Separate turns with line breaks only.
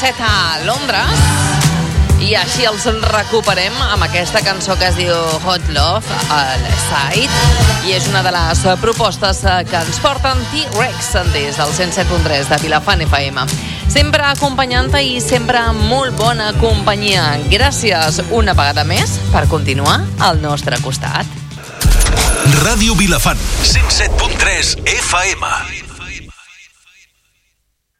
set a Londres i així els recuperem amb aquesta cançó que es diu Hot Love a l'Side i és una de les propostes que ens porten T-Rex des del 107.3 de Vilafant FM. Sempre acompanyant-te i sempre molt bona companyia. Gràcies una vegada més per continuar al nostre costat.
Ràdio Vilafant, 107.3 FM.